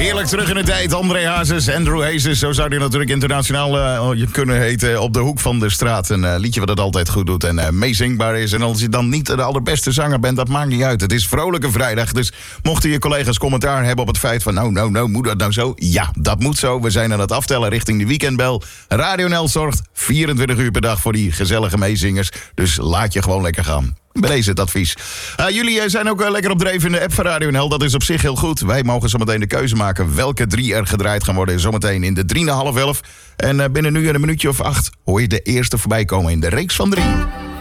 Heerlijk terug in de tijd. André Hazes, Andrew Hazes. Zo zou hij natuurlijk internationaal kunnen heten. Op de hoek van de straat. Een liedje wat het altijd goed doet en meezingbaar is. En als je dan niet de allerbeste zanger bent, dat maakt niet uit. Het is Vrolijke Vrijdag. Dus mochten je collega's commentaar hebben op het feit van... Nou, moet dat nou zo? Ja, dat moet zo. We zijn aan het aftellen richting de weekendbel. Radio NL zorgt 24 uur per dag voor die gezellige meezingers. Dus laat je gewoon lekker gaan. Bij deze het advies. Jullie zijn ook lekker op dreef in de app van Radio NL. Dat is op zich heel goed. Wij mogen zometeen de keuze maken welke 3 er gedraaid gaan worden. Zometeen in de 3 na half 11. En binnen nu een minuutje of 8 hoor je de eerste voorbij komen in de reeks van 3.